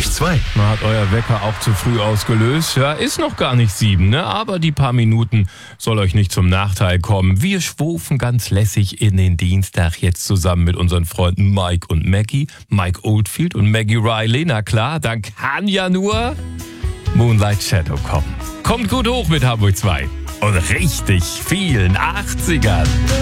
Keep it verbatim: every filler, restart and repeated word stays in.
zwei. Na, hat euer Wecker auch zu früh ausgelöst? Ja, ist noch gar nicht sieben, ne? Aber die paar Minuten soll euch nicht zum Nachteil kommen. Wir schwufen ganz lässig in den Dienstag jetzt zusammen mit unseren Freunden Mike und Maggie. Mike Oldfield und Maggie Riley. Na klar, dann kann ja nur Moonlight Shadow kommen. Kommt gut hoch mit Hamburg zwei. Und richtig vielen achtzigern.